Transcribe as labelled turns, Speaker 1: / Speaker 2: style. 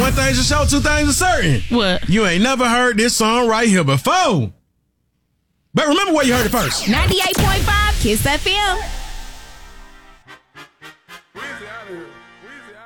Speaker 1: one thing's for sure, two things are certain.
Speaker 2: What?
Speaker 1: You ain't never heard this song right here before. But remember where you heard it first.
Speaker 3: 98.5 Kiss FM.
Speaker 4: Where's it out of here?